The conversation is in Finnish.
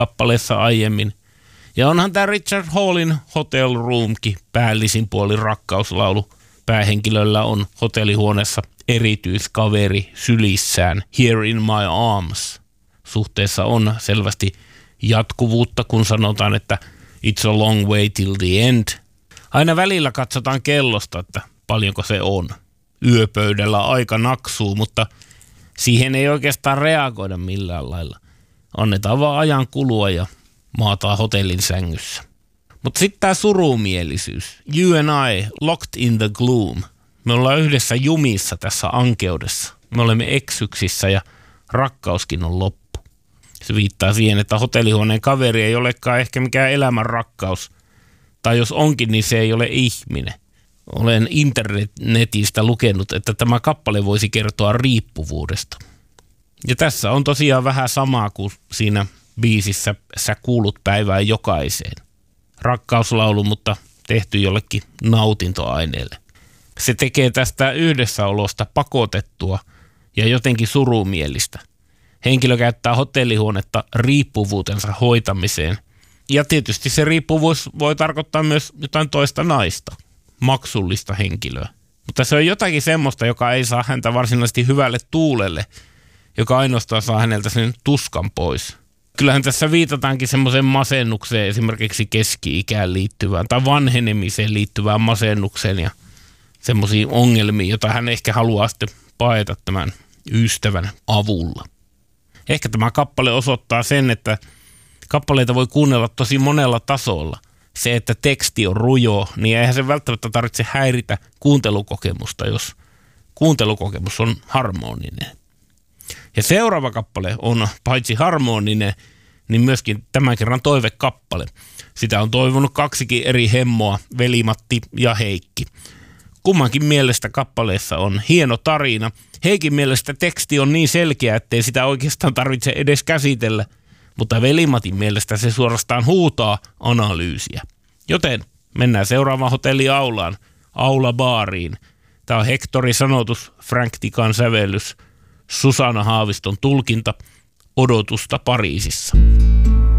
kappaleessa aiemmin. Ja onhan tämä Richard Hallin Hotel Roomkin päällisin puolin rakkauslaulu. Päähenkilöllä on hotellihuoneessa erityiskaveri sylissään, Here in my arms. Suhteessa on selvästi jatkuvuutta, kun sanotaan, että it's a long way till the end. Aina välillä katsotaan kellosta, että paljonko se on. Yöpöydällä aika naksuu, mutta siihen ei oikeastaan reagoida millään lailla. Annetaan vaan ajan kulua ja maataan hotellin sängyssä. Mutta sitten tämä surumielisyys. You and I, locked in the gloom. Me ollaan yhdessä jumissa tässä ankeudessa. Me olemme eksyksissä ja rakkauskin on loppu. Se viittaa siihen, että hotellihuoneen kaveri ei olekaan ehkä mikään elämän rakkaus. Tai jos onkin, niin se ei ole ihminen. Olen internetistä lukenut, että tämä kappale voisi kertoa riippuvuudesta. Ja tässä on tosiaan vähän samaa kuin siinä biisissä Sä kuulut päivään jokaiseen. Rakkauslaulu, mutta tehty jollekin nautintoaineelle. Se tekee tästä yhdessäolosta pakotettua ja jotenkin surumielistä. Henkilö käyttää hotellihuonetta riippuvuutensa hoitamiseen. Ja tietysti se riippuvuus voi tarkoittaa myös jotain toista naista, maksullista henkilöä. Mutta se on jotakin semmoista, joka ei saa häntä varsinaisesti hyvälle tuulelle, joka ainoastaan saa häneltä sen tuskan pois. Kyllähän tässä viitataankin semmoiseen masennukseen, esimerkiksi keski-ikään liittyvään tai vanhenemiseen liittyvään masennukseen ja semmoisiin ongelmiin, joita hän ehkä haluaa sitten paeta tämän ystävän avulla. Ehkä tämä kappale osoittaa sen, että kappaleita voi kuunnella tosi monella tasolla. Se, että teksti on rujo, niin eihän se välttämättä tarvitse häiritä kuuntelukokemusta, jos kuuntelukokemus on harmoninen. Ja seuraava kappale on paitsi harmoninen, niin myöskin tämän kerran toivekappale. Sitä on toivonut kaksikin eri hemmoa, Veli-Matti ja Heikki. Kummankin mielestä kappaleessa on hieno tarina. Heikin mielestä teksti on niin selkeä, ettei sitä oikeastaan tarvitse edes käsitellä, mutta Veli-Matin mielestä se suorastaan huutaa analyysiä. Joten mennään seuraavaan hotelliaulaan, aulabaariin. Tämä on Hectorin sanotus, Frank Tikan sävellys, Susanna Haaviston tulkinta, Odotusta Pariisissa.